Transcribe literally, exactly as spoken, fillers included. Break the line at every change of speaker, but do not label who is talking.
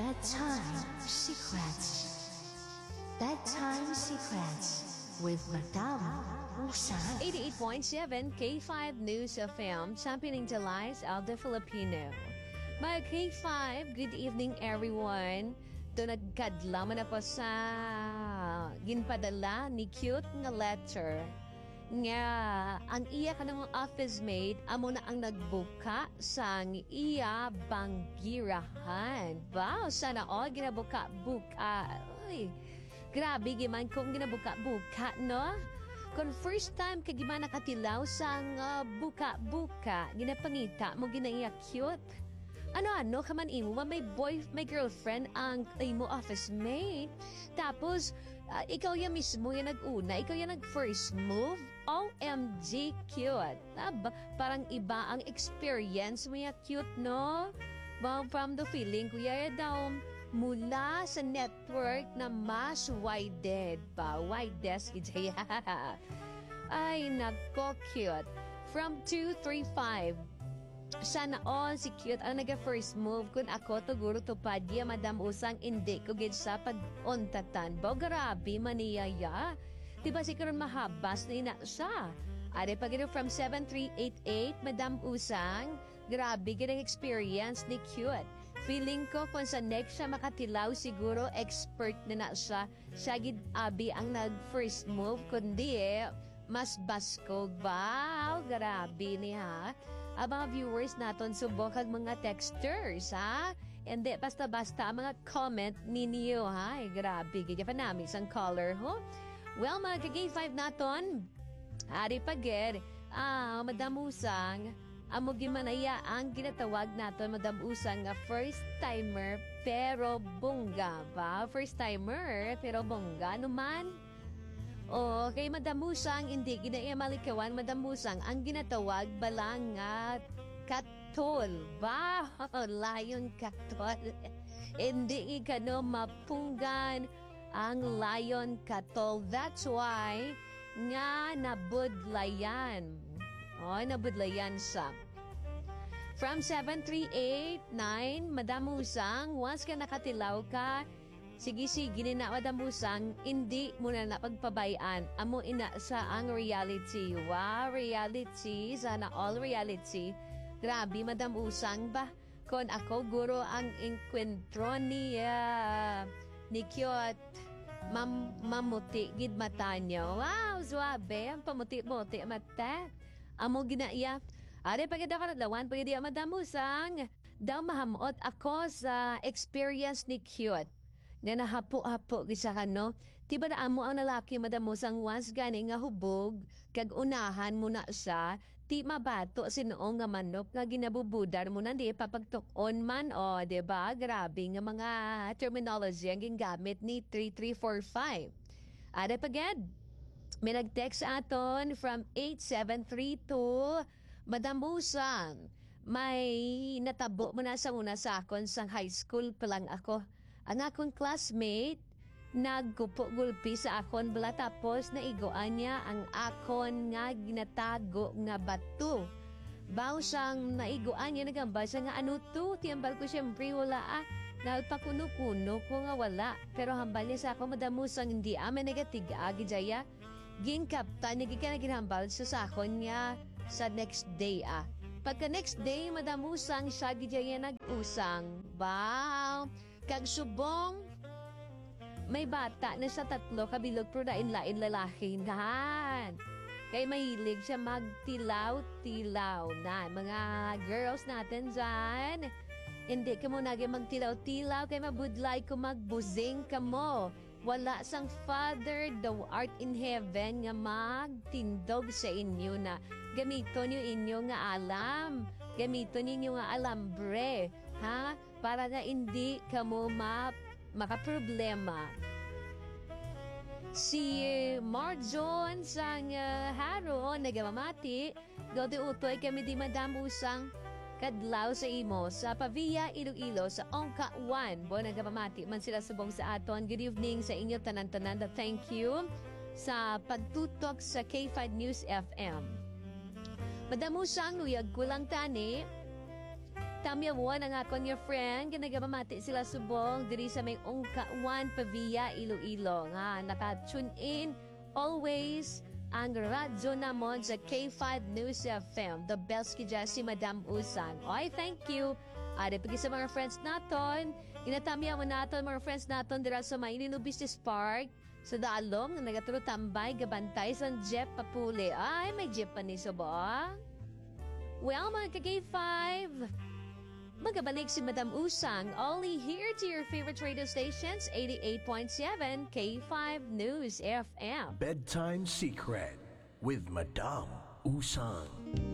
Bedtime Secrets. Bedtime Secrets with Madame Usang.
eighty-eight point seven K five News F M, championing the lives of the Filipino. Mga K five, good evening everyone. Ito nagkadlaman na po sa ginpadala ni cute nga letter nga ang iya ka ng office mate amo na ang nagbuka sa iya banggirahan. Wow, sana all ginabuka-buka. Uy, grabe giman kung ginabuka-buka, no? Kung first time ka gimana katilaw sa uh, buka-buka, ginapangita mo ginaiya cute. Ano-ano ka man imo, may boy, may girlfriend ang imo office mate. Tapos, uh, ikaw yan mismo yung nag-una, ikaw yung nag-first move. O M G, cute. Aba, parang iba ang experience mo yung cute, no? Well, from the feeling, kuya daw, mula sa network na mas wided pa. Widest, ijaya. Ay, nako, cute. From two three five. Sana all si cute ang naga-first move kung ako tuguro to padya madam usang hindi ko gid sa pag-ontatan. Bo, grabe maniyaya. Diba si karon mahabas na ina siya. Are pag from seven three eight eight, Madam Usang, grabe gid ang experience ni cute. Feeling ko kung sa next siya makatilaw siguro expert na na siya. Siya gid abi ang nag-first move kundi eh, mas baskog. Wow, grabe ni ha. Ang mga viewers naton subok ang mga texters, ha? Hindi, basta-basta ang mga comment ninyo, ha? Ay, grabe, gaya pa namin isang caller, ho? Well, mga kagay five naton, hari pagir, ah, Madam Usang, amo gimanaya ang ginatawag naton, Madam Usang, nga first-timer, pero bongga, ba? First-timer, pero bongga, naman? O, kay Madam Musang, hindi ginaya malikawan, Madam Musang, ang ginatawag balang nga katol. Ba? Lion katol. Hindi ikano mapunggan ang lion katol. That's why nga nabudlayan. O, nabudlayan siya. From seven three eight nine, Madam Musang, once ka nakatilaw ka, sige-sige ni na Madam Musang, hindi mo na napagpabayaan. Amo ina sa ang reality. Wow, reality. Sana all reality. Grabe, Madam Usang ba? Kung ako, guro ang enkwentro niya. Ni cute. Mam mamuti, gid mata niya. Wow, suabe. Ang pamuti-muti mata. Amo ginaiya. Are, pagkita ka nalawan, pagkita Madam Usang, daw mahamot ako sa experience ni cute. Nga nahapo-hapo gisa ka, no? Diba na amo ang lalaki, Madam Musang, once gani nga hubog, kag unahan mo na siya, ti mabato sinoong nga manok nga ginabubudar mo na, di papagtukon man, o, oh, diba? Grabe nga mga terminology ang gingamit ni three three four five. Ada pagad, may nag-text aton from eight seven three two, Madam Musang, may natabo mo na sa una sa akon sa high school pa lang ako. Ang akong classmate, naggupo-gulpi sa akon bala tapos naigoan niya ang akon nga ginatago nga bato. Baw siyang naigoan niya, nagamba siya nga ano to, tiyambal ko siyempre wala ah. Nagpakuno-kuno ko nga wala. Pero hambal niya sa ako, Madam Musang, hindi amin negatiga, gijaya. Ginkapta, nagika na ginhambal siya sa akon niya sa next day ah. Pagka next day, Madam Musang, siya gijaya nag-usang. Wow! Kag subong, may bata na sa tatlo kabilog pero lain-lain lalaki na. Kaya mahilig siya magtilaw-tilaw na. Mga girls natin dyan, hindi ka mo naging magtilaw-tilaw kaya mabudlay ko magbuzing ka mo. Wala sang Father, thou art in heaven nga magtindog sa inyo na gamito niyo inyo nga alam. Gamito ninyo nga alambre. Ha? Para na hindi ka mo ma makaproblema. Si Marjon sang uh, haro nagamamati, gawdi utoy kami di Madam Usang kadlaw sa imo sa Pavia, Iloilo sa Ongka one. Bo nagamamati man sila subong sa aton. Good evening sa inyo tanan-tanan. Thank you sa pagtutok sa K five News F M. Madam Usang, luyag ko lang tani. Tamya mo ang akon your friend, ginagabamati sila subong, diri sa may ungkauan Pavia, Iloilo. Nga, naka-tune in always ang radyo namon sa K five News F M. The best kidya si Madam Usang. Oy, thank you. Ade, pagi sa mga friends naton, inatamya mo naton mga friends naton dira sa Maynino Business Park. Sa daalong, na nagaturo tambay, gabantay sa jeep papuli. Ay, may jeep pa ni subong. Well, mga ka-K five, magabalik si Madam Usang, only here to your favorite radio stations, eighty-eight point seven K five News F M.
Bedtime Secret with Madam Usang.